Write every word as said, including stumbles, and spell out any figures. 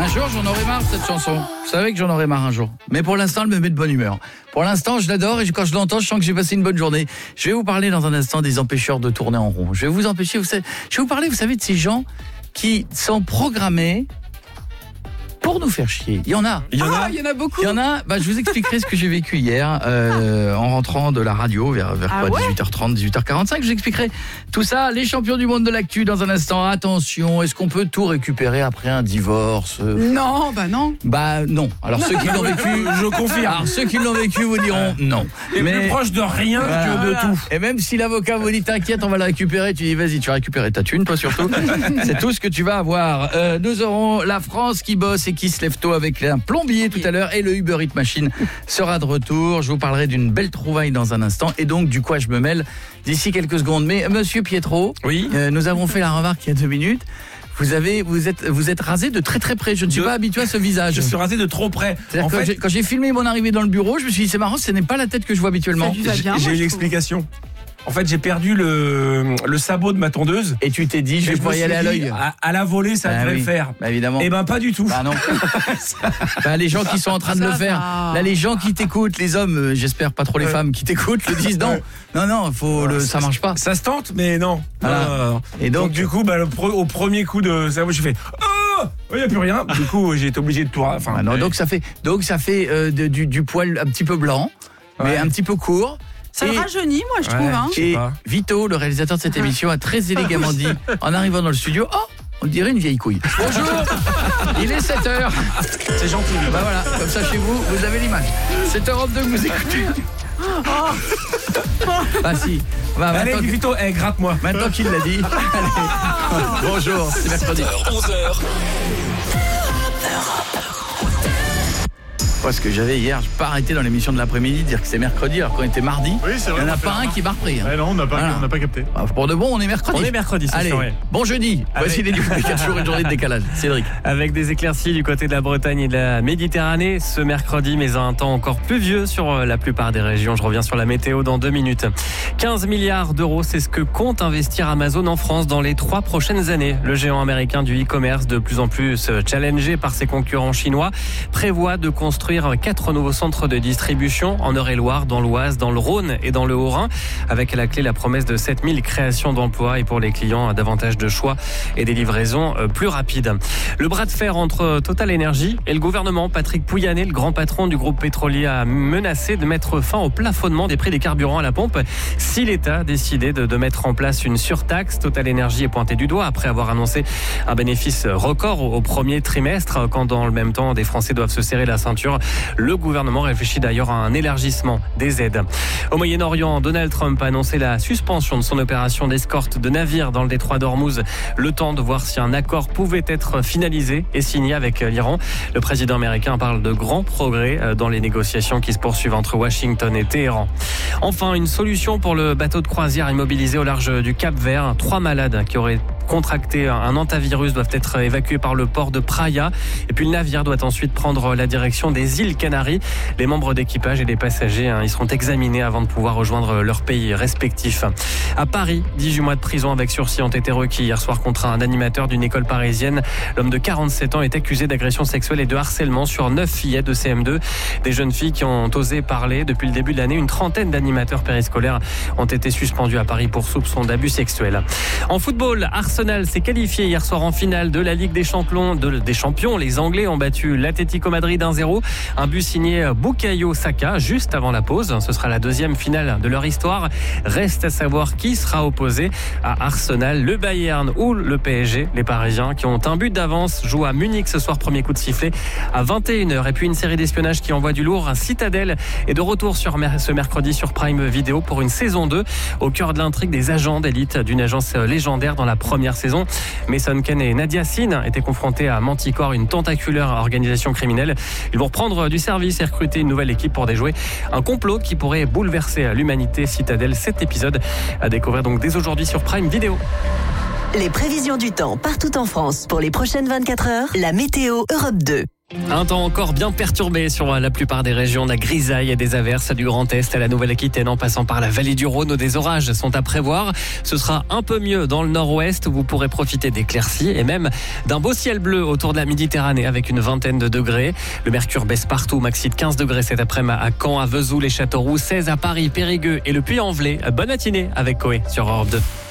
jour, j'en aurai marre cette chanson. Vous savez que j'en aurai marre un jour. Mais pour l'instant, elle me met de bonne humeur. Pour l'instant, je l'adore et quand je l'entends, je sens que j'ai passé une bonne journée. Je vais vous parler dans un instant des empêcheurs de tourner en rond. Je vais vous empêcher, vous savez, je vais vous parler, vous savez, de ces gens qui sont programmés pour nous faire chier. Il y en a. Il y en a, ah, il y en a beaucoup. Il y en a. Bah, je vous expliquerai ce que j'ai vécu hier euh, en rentrant de la radio vers, vers ah quoi, ouais dix-huit heures trente, dix-huit heures quarante-cinq. Je vous expliquerai tout ça. Les champions du monde de l'actu dans un instant. Attention, est-ce qu'on peut tout récupérer après un divorce ? Non, bah non. Bah non. Alors ceux qui l'ont vécu, je confirme. Alors ceux qui l'ont vécu vous diront non. Et mais plus proche de rien voilà. que de tout. Et même si l'avocat vous dit t'inquiète, on va la récupérer, tu dis vas-y, tu vas récupérer ta thune, toi surtout. C'est tout ce que tu vas avoir. Euh, nous aurons la France qui bosse et qui se lève tôt avec un plombier tout à l'heure et le Uber Eats Machine sera de retour. Je vous parlerai d'une belle trouvaille dans un instant et donc du quoi je me mêle d'ici quelques secondes. Mais monsieur Pietro, oui. euh, nous avons fait la remarque il y a deux minutes. Vous avez, vous êtes, vous êtes rasé de très très près. Je ne suis de... pas habitué à ce visage. Je suis rasé de trop près. En quand, fait... j'ai, quand j'ai filmé mon arrivée dans le bureau, je me suis dit c'est marrant, ce n'est pas la tête que je vois habituellement. Ça lui va bien, j'ai moi, une explication. En fait, j'ai perdu le, le sabot de ma tondeuse. Et tu t'es dit, je vais pouvoir y aller à l'œil. À, à la volée, ça bah devrait oui. le faire. Bah évidemment. Eh ben, pas du tout. Bah non. Bah, les gens qui sont en train de ça le faire. va. Là, les gens qui t'écoutent, les hommes, euh, j'espère pas trop les ouais. femmes qui t'écoutent, le disent non. Non, non, faut le, ça marche pas. Ça se tente, mais non. Voilà. non. Et donc, donc, du coup, bah, le pro, au premier coup de ça, j'ai fait oh, il n'y a plus rien. Du coup, j'ai été obligé de tout. Enfin, ah non, mais... donc ça fait, donc ça fait euh, de, du, du poil un petit peu blanc, ouais. mais un petit peu court. Ça et, le rajeunit, moi, je ouais, trouve. Hein. Et Vito, le réalisateur de cette émission, a très élégamment dit, en arrivant dans le studio, oh, on dirait une vieille couille. Bonjour, il est sept heures. C'est gentil. Bah voilà, comme ça chez vous, vous avez l'image. C'est Europe deux que vous écoutez. Bah si. Bah, allez, que... Vito, hey, gratte-moi. Maintenant qu'il l'a dit. Allez. Bonjour, c'est mercredi. onze heures. Parce que j'avais hier, je n'ai pas arrêté dans l'émission de l'après-midi de dire que c'est mercredi alors qu'on était mardi. Oui, c'est vrai. Il n'y en a pas un qui m'a repris. Hein. Ouais, non, on n'a pas, voilà. on n'a pas capté. Alors, pour de bon, on est mercredi. On est mercredi, c'est Allez, sûr, ouais. bon jeudi. Avec... Voici les news. Il y a toujours une journée de décalage. Cédric. Avec des éclaircies du côté de la Bretagne et de la Méditerranée ce mercredi, mais un temps encore pluvieux sur la plupart des régions. Je reviens sur la météo dans deux minutes. quinze milliards d'euros, c'est ce que compte investir Amazon en France dans les trois prochaines années. Le géant américain du e-commerce, de plus en plus challengé par ses concurrents chinois, prévoit de construire quatre nouveaux centres de distribution en Eure-et-Loire, dans l'Oise, dans le Rhône et dans le Haut-Rhin, avec à la clé la promesse de sept mille créations d'emplois et pour les clients davantage de choix et des livraisons plus rapides. Le bras de fer entre Total Energy et le gouvernement. Patrick Pouyanné, le grand patron du groupe pétrolier, a menacé de mettre fin au plafonnement des prix des carburants à la pompe si l'État décidait de, de mettre en place une surtaxe. Total Energy est pointé du doigt après avoir annoncé un bénéfice record au, au premier trimestre, quand dans le même temps des Français doivent se serrer la ceinture. Le gouvernement réfléchit d'ailleurs à un élargissement des aides. Au Moyen-Orient, Donald Trump a annoncé la suspension de son opération d'escorte de navires dans le détroit d'Ormuz. Le temps de voir si un accord pouvait être finalisé et signé avec l'Iran. Le président américain parle de grands progrès dans les négociations qui se poursuivent entre Washington et Téhéran. Enfin, une solution pour le bateau de croisière immobilisé au large du Cap-Vert. Trois malades qui auraient contracté un hantavirus doivent être évacués par le port de Praia. Et puis le navire doit ensuite prendre la direction des îles Canaries. Les membres d'équipage et les passagers, hein, ils seront examinés avant de pouvoir rejoindre leur pays respectif. À Paris, dix-huit mois de prison avec sursis ont été requis hier soir contre un animateur d'une école parisienne. L'homme de quarante-sept ans est accusé d'agression sexuelle et de harcèlement sur neuf fillettes de C M deux. Des jeunes filles qui ont osé parler. Depuis le début de l'année, une trentaine d'animateurs périscolaires ont été suspendus à Paris pour soupçon d'abus sexuels. En football, Arsenal s'est qualifié hier soir en finale de la Ligue des Champions. De, des champions. Les Anglais ont battu l'Atlético Madrid un zéro. Un but signé Bukayo Saka juste avant la pause. Ce sera la deuxième finale de leur histoire. Reste à savoir qui sera opposé à Arsenal, le Bayern ou le P S G. Les Parisiens qui ont un but d'avance jouent à Munich ce soir, premier coup de sifflet à vingt et une heures. Et puis une série d'espionnage qui envoie du lourd. Citadel est de retour sur mer- ce mercredi sur Prime Video pour une saison deux au cœur de l'intrigue des agents d'élite d'une agence légendaire dans la première saison. Mason Ken et Nadia Sin étaient confrontés à Manticore, une tentaculaire organisation criminelle. Ils vont reprendre du service et recruter une nouvelle équipe pour déjouer un complot qui pourrait bouleverser l'humanité. Citadel, cet épisode à découvrir donc dès aujourd'hui sur Prime Video. Les prévisions du temps partout en France pour les prochaines vingt-quatre heures, la météo Europe deux. Un temps encore bien perturbé sur la plupart des régions. On a grisaille et des averses du Grand Est à la Nouvelle-Aquitaine en passant par la vallée du Rhône où des orages sont à prévoir. Ce sera un peu mieux dans le nord-ouest où vous pourrez profiter d'éclaircies et même d'un beau ciel bleu autour de la Méditerranée avec une vingtaine de degrés. Le mercure baisse partout, maxi de quinze degrés cet après-midi à Caen, à Vesoul et Châteauroux, seize à Paris, Périgueux et le Puy-en-Velay. Bonne matinée avec Coé sur Europe deux.